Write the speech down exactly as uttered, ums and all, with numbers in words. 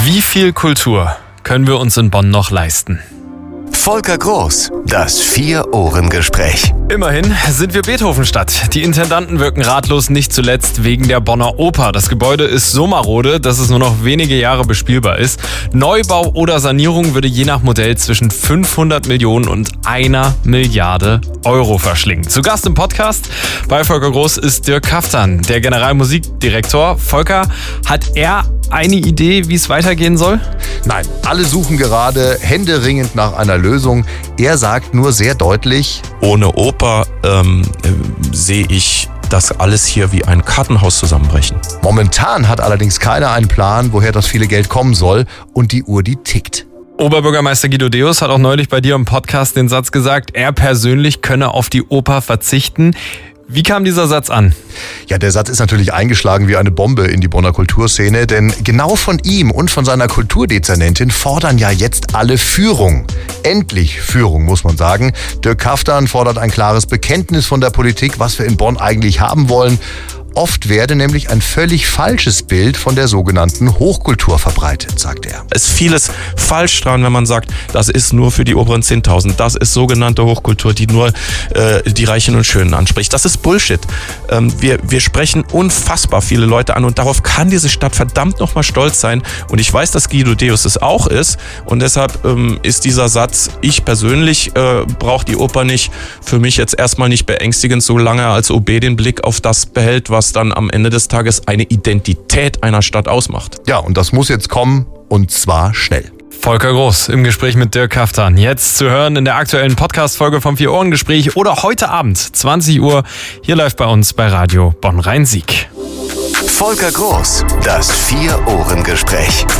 Wie viel Kultur können wir uns in Bonn noch leisten? Volker Groß, das Vier-Ohren-Gespräch. Immerhin sind wir Beethovenstadt. Die Intendanten wirken ratlos, nicht zuletzt wegen der Bonner Oper. Das Gebäude ist so marode, dass es nur noch wenige Jahre bespielbar ist. Neubau oder Sanierung würde je nach Modell zwischen fünfhundert Millionen und einer Milliarde Euro verschlingen. Zu Gast im Podcast bei Volker Groß ist Dirk Kaftan, der Generalmusikdirektor. Volker, hat er eine Idee, wie es weitergehen soll? Nein, alle suchen gerade händeringend nach einer Lösung. Er sagt nur sehr deutlich: Ohne Oper ähm, äh, sehe ich das alles hier wie ein Kartenhaus zusammenbrechen. Momentan hat allerdings keiner einen Plan, woher das viele Geld kommen soll, und die Uhr, die tickt. Oberbürgermeister Guido Deus hat auch neulich bei dir im Podcast den Satz gesagt, er persönlich könne auf die Oper verzichten. Wie kam dieser Satz an? Ja, der Satz ist natürlich eingeschlagen wie eine Bombe in die Bonner Kulturszene, denn genau von ihm und von seiner Kulturdezernentin fordern ja jetzt alle Führung. Endlich Führung, muss man sagen. Dirk Kaftan fordert ein klares Bekenntnis von der Politik, was wir in Bonn eigentlich haben wollen. Oft werde nämlich ein völlig falsches Bild von der sogenannten Hochkultur verbreitet, sagt er. Es ist vieles falsch dran, wenn man sagt, das ist nur für die oberen zehntausend, das ist sogenannte Hochkultur, die nur äh, die Reichen und Schönen anspricht. Das ist Bullshit. Ähm, wir, wir sprechen unfassbar viele Leute an und darauf kann diese Stadt verdammt nochmal stolz sein. Und ich weiß, dass Guido Deus es auch ist und deshalb ähm, ist dieser Satz, ich persönlich äh, brauche die Oper nicht, für mich jetzt erstmal nicht beängstigend, solange er als O B den Blick auf das behält, was was dann am Ende des Tages eine Identität einer Stadt ausmacht. Ja, und das muss jetzt kommen, und zwar schnell. Volker Groß im Gespräch mit Dirk Kaftan. Jetzt zu hören in der aktuellen Podcast-Folge vom Vier-Ohren-Gespräch oder heute Abend, zwanzig Uhr, hier live bei uns bei Radio Bonn-Rhein-Sieg. Volker Groß, das Vier-Ohren-Gespräch.